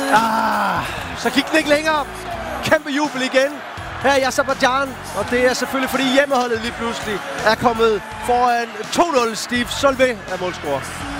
Så gik den ikke længere. Kæmpe jubel igen her i Aserbajdsjan. Og det er selvfølgelig, fordi hjemmeholdet lige pludselig er kommet foran 2-0. Steve Solvay er målscorer.